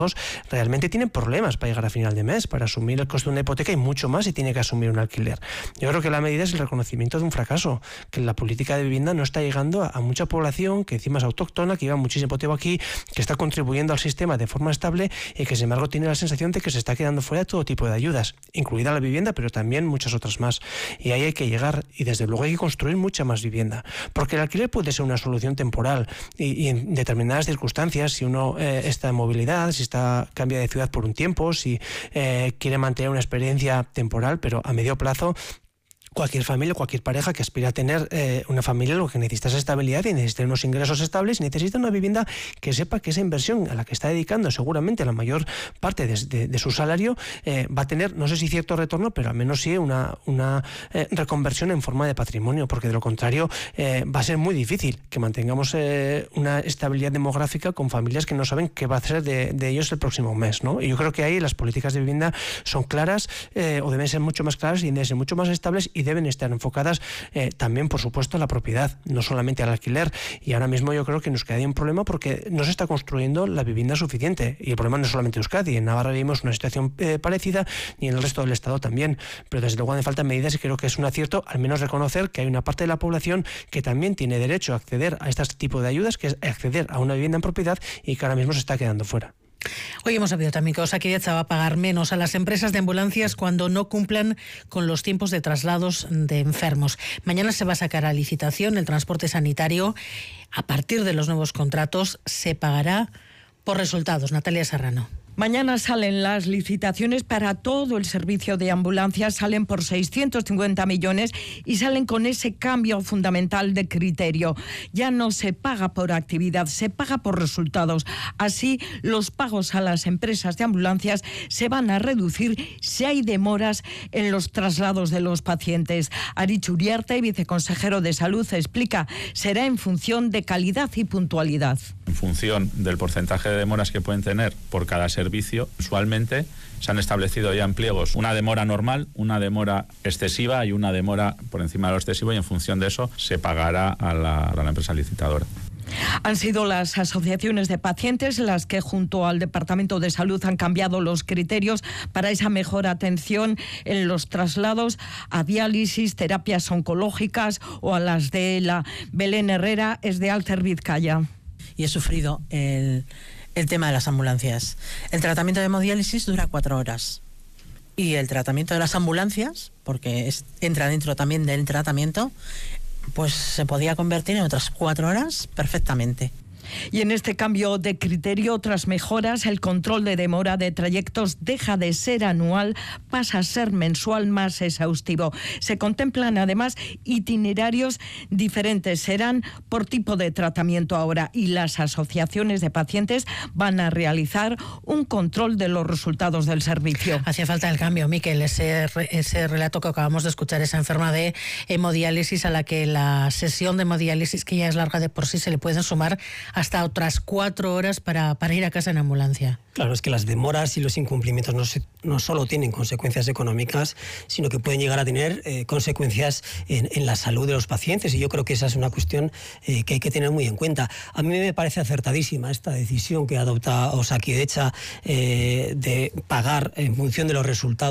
realmente tienen problemas para llegar a final de mes, para asumir el coste de una hipoteca y mucho más si tiene que asumir un alquiler. Yo creo que la medida es el reconocimiento de un fracaso, que la política de vivienda no está llegando a mucha población que encima es autóctona, que lleva muchísimo tiempo aquí, que está contribuyendo al sistema de forma estable y que sin embargo tiene la sensación de que se está quedando fuera de todo tipo de ayudas, incluida la vivienda, pero también muchas otras más. Y ahí hay que llegar y desde luego hay que construir mucha más vivienda, porque el alquiler puede ser una solución temporal y en determinadas circunstancias, si uno está en movilidad, si cambia de ciudad por un tiempo, si quiere mantener una experiencia temporal, pero a medio plazo cualquier familia, cualquier pareja que aspira a tener una familia lo que necesita es estabilidad y necesita unos ingresos estables y necesita una vivienda que sepa que esa inversión a la que está dedicando seguramente la mayor parte de su salario va a tener, no sé si cierto retorno, pero al menos sí una reconversión en forma de patrimonio, porque de lo contrario va a ser muy difícil que mantengamos una estabilidad demográfica con familias que no saben qué va a hacer de ellos el próximo mes, ¿no? Y yo creo que ahí las políticas de vivienda son claras o deben ser mucho más claras y deben ser mucho más estables y deben estar enfocadas también, por supuesto, a la propiedad, no solamente al alquiler. Y ahora mismo yo creo que en Euskadi hay un problema porque no se está construyendo la vivienda suficiente. Y el problema no es solamente Euskadi. En Navarra vivimos una situación parecida y en el resto del Estado también. Pero desde luego hace falta medidas y creo que es un acierto al menos reconocer que hay una parte de la población que también tiene derecho a acceder a este tipo de ayudas, que es acceder a una vivienda en propiedad y que ahora mismo se está quedando fuera. Hoy hemos sabido también que Osakidetza va a pagar menos a las empresas de ambulancias cuando no cumplan con los tiempos de traslados de enfermos. Mañana se va a sacar a licitación el transporte sanitario. A partir de los nuevos contratos se pagará por resultados. Natalia Serrano. Mañana salen las licitaciones para todo el servicio de ambulancias, salen por 650 millones y salen con ese cambio fundamental de criterio. Ya no se paga por actividad, se paga por resultados. Así, los pagos a las empresas de ambulancias se van a reducir si hay demoras en los traslados de los pacientes. Aritz Uriarte, viceconsejero de Salud, explica, será en función de calidad y puntualidad. En función del porcentaje de demoras que pueden tener por cada servicio, usualmente se han establecido ya en pliegos una demora normal, una demora excesiva y una demora por encima de lo excesivo, y en función de eso se pagará a la empresa licitadora. Han sido las asociaciones de pacientes las que junto al Departamento de Salud han cambiado los criterios para esa mejor atención en los traslados a diálisis, terapias oncológicas o a las de la Belén Herrera, es de Alcer Vizcaya. Y he sufrido el tema de las ambulancias. El tratamiento de hemodiálisis dura 4 horas. Y el tratamiento de las ambulancias, porque entra dentro también del tratamiento, pues se podía convertir en otras 4 horas perfectamente. Y en este cambio de criterio, otras mejoras, el control de demora de trayectos deja de ser anual, pasa a ser mensual más exhaustivo. Se contemplan además itinerarios diferentes, serán por tipo de tratamiento ahora, y las asociaciones de pacientes van a realizar un control de los resultados del servicio. Hacía falta el cambio, Miquel, ese relato que acabamos de escuchar, esa enferma de hemodiálisis a la que la sesión de hemodiálisis, que ya es larga de por sí, se le pueden sumar hasta otras 4 horas para ir a casa en ambulancia. Claro, es que las demoras y los incumplimientos no solo tienen consecuencias económicas, sino que pueden llegar a tener consecuencias en la salud de los pacientes, y yo creo que esa es una cuestión que hay que tener muy en cuenta. A mí me parece acertadísima esta decisión que adopta Osakidetza de pagar en función de los resultados